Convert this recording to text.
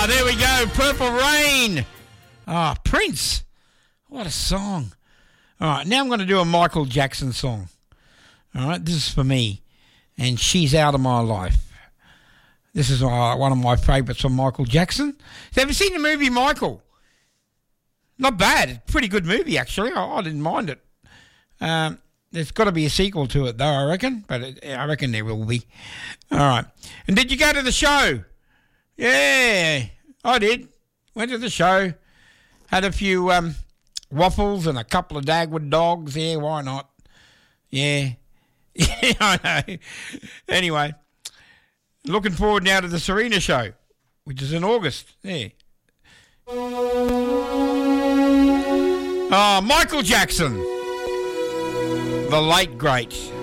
There we go. Purple Rain. Prince. What a song. All right, now I'm going to do a Michael Jackson song. All right, this is for me. And She's Out of My Life. This is one of my favourites from Michael Jackson. Have you seen the movie Michael? Not bad. Pretty good movie, actually. I didn't mind it. There's got to be a sequel to it, though, I reckon. But I reckon there will be. All right. And did you go to the show? Yeah, I did. Went to the show. Had a few waffles and a couple of Dagwood dogs. Yeah, why not? Yeah. Yeah, I know. Anyway, looking forward now to the Serena show, which is in August. Yeah. Michael Jackson, the late great.